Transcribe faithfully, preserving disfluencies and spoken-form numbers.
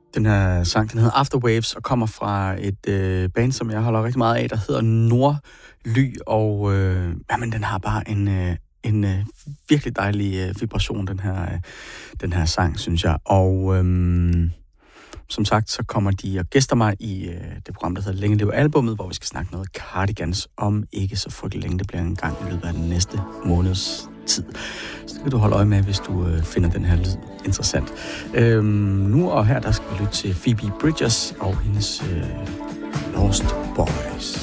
Den her sang, den hedder Afterwaves, og kommer fra et øh, band, som jeg holder rigtig meget af, der hedder Nordly, og øh, jamen, den har bare en, øh, en øh, virkelig dejlig øh, vibration, den her, øh, den her sang, synes jeg. Og øh, som sagt, så kommer de og gæster mig i øh, det program, der hedder Længe Leve Albummet, hvor vi skal snakke noget Cardigans om ikke så frygtelig længe. Det bliver en gang i løbet af den næste måneds tid. Så det kan du holde øje med, hvis du øh, finder den her lyd interessant. Øhm, nu og her, der skal vi lytte til Phoebe Bridgers og hendes øh, Lost Boys.